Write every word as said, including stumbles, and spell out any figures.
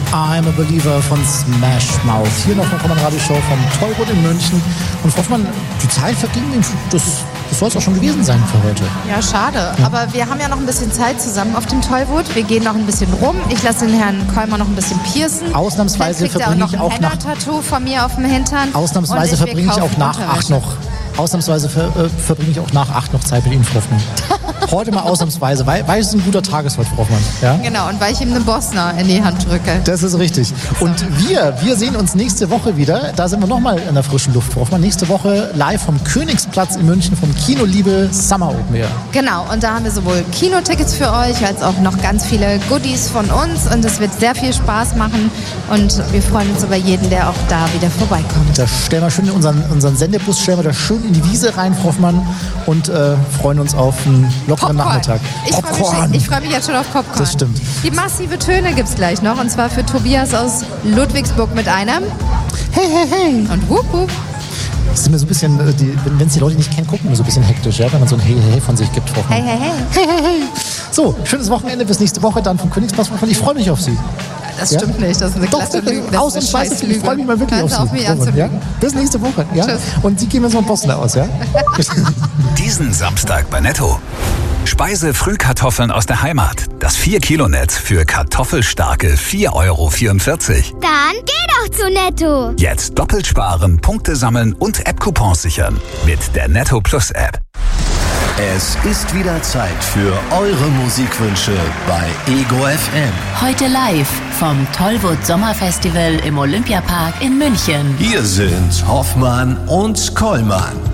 I'm a Believer von Smash Mouth. Hier noch eine Kommand-Radio-Show vom Tollwood in München. Und Frau Hoffmann, die Zeit verging, das, das soll es auch schon gewesen sein für heute. Ja, schade. Ja. Aber wir haben ja noch ein bisschen Zeit zusammen auf dem Tollwood. Wir gehen noch ein bisschen rum. Ich lasse den Herrn Kolmer noch ein bisschen piercen. Ausnahmsweise verbringe ich auch nach... Tattoo von mir auf dem Hintern. Ausnahmsweise verbringe ich auch nach acht noch... Ausnahmsweise ver, äh, verbringe ich auch nach acht noch Zeit mit Ihnen, Frau Hoffmann. Heute mal ausnahmsweise, weil, weil es ein guter Tag ist heute, Frau Hoffmann. Ja? Genau, und weil ich ihm einen Bosner in die Hand drücke. Das ist richtig. Und wir, wir sehen uns nächste Woche wieder. Da sind wir nochmal in der frischen Luft, Frau Hoffmann. Nächste Woche live vom Königsplatz in München vom Kino Liebe Summer Open Air. Genau, und da haben wir sowohl Kinotickets für euch, als auch noch ganz viele Goodies von uns. Und es wird sehr viel Spaß machen. Und wir freuen uns über jeden, der auch da wieder vorbeikommt. Da stellen wir schön in unseren, unseren Sendebus, stellen wir da schön in die Wiese rein, Frau Hoffmann, und äh, freuen uns auf einen lockeren Popcorn. Nachmittag. Ich freue mich, freu mich jetzt schon auf Popcorn. Das stimmt. Die massive Töne gibt es gleich noch, und zwar für Tobias aus Ludwigsburg mit einem Hey, hey, hey. Und wup, wup. Das ist immer so ein bisschen, wenn es die Leute nicht kennen, gucken wir so ein bisschen hektisch, ja, wenn man so ein Hey, hey, hey von sich gibt. Frau Hoffmann. Hey, hey, hey. Hey, hey, hey. So, schönes Wochenende, bis nächste Woche, dann vom Königsplatz. Ich freue mich auf Sie. Das stimmt ja? nicht, das ist eine glatte Lüge. Ausnahmsweise, ich freue mich mal wirklich auf Sie. Auf mich ja? Bis nächste Woche. Ja? Tschüss. Und Sie gehen jetzt mal Boston aus, ja? Diesen Samstag bei Netto. Speise-Frühkartoffeln aus der Heimat. Das vier Kilo Netz für kartoffelstarke vier Euro vierundvierzig. Dann geh doch zu Netto. Jetzt doppelt sparen, Punkte sammeln und App-Coupons sichern. Mit der Netto Plus App. Es ist wieder Zeit für eure Musikwünsche bei Ego F M. Heute live vom Tollwood Sommerfestival im Olympiapark in München. Hier sind Hoffmann und Kollmann.